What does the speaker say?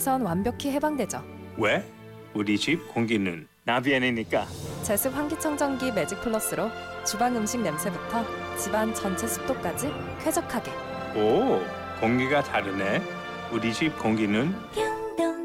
습기에선 완벽히 해방되죠. 왜? 우리 집 공기는 나비엔이니까. 제습 환기청정기 매직 플러스로 주방 음식 냄새부터 집안 전체 습도까지 쾌적하게. 오, 공기가 다르네. 우리 집 공기는 뿅